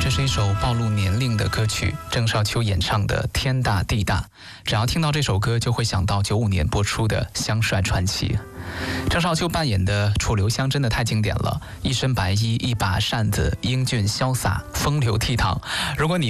这是一首暴露年龄的歌曲，郑少秋演唱的《天大地大》。只要听到这首歌，就会想到95年播出的《香帅传奇》。郑少秋扮演的楚留香真的太经典了，一身白衣，一把扇子，英俊潇洒，风流倜傥。如果你